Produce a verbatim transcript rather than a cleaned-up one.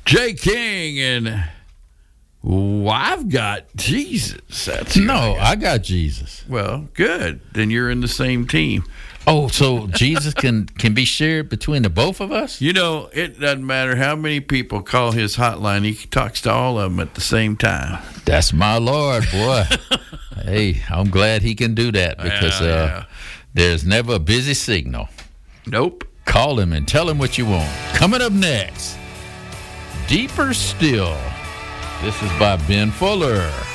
Jay King and well, I've got Jesus. That's who No, I got. I got Jesus. Well, good. Then you're in the same team. Oh, so Jesus can, can be shared between the both of us? You know, it doesn't matter how many people call his hotline. He talks to all of them at the same time. That's my Lord, boy. Hey, I'm glad he can do that because Yeah, uh, yeah. there's never a busy signal. Nope. Call him and tell him what you want. Coming up next, Deeper Still. This is by Ben Fuller.